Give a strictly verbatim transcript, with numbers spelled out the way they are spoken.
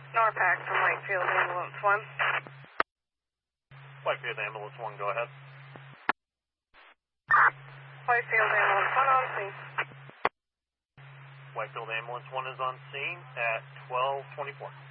Norpac from Whitefield Ambulance one. Whitefield Ambulance one, go ahead. Whitefield Ambulance one on scene. Whitefield Ambulance one is on scene at twelve twenty-four.